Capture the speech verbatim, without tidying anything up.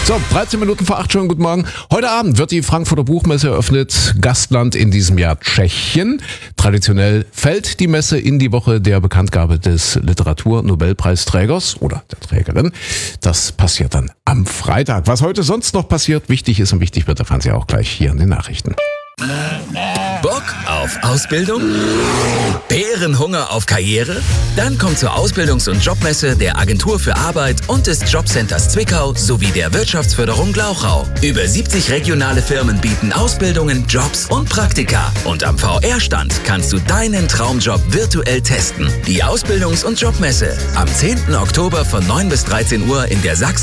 So, dreizehn Minuten vor acht schon, guten Morgen. Heute Abend wird die Frankfurter Buchmesse eröffnet. Gastland in diesem Jahr Tschechien. Traditionell fällt die Messe in die Woche der Bekanntgabe des Literaturnobelpreisträgers oder der Trägerin. Das passiert dann am Freitag. Was heute sonst noch passiert, wichtig ist und wichtig wird, erfahren Sie auch gleich hier in den Nachrichten. Bock auf Ausbildung? Bärenhunger auf Karriere? Dann kommt zur Ausbildungs- und Jobmesse der Agentur für Arbeit und des Jobcenters Zwickau sowie der Wirtschaftsförderung Glauchau. Über siebzig regionale Firmen bieten Ausbildungen, Jobs und Praktika. Und am V R-Stand kannst du deinen Traumjob virtuell testen. Die Ausbildungs- und Jobmesse am zehnten Oktober von neun bis dreizehn Uhr in der Sachsen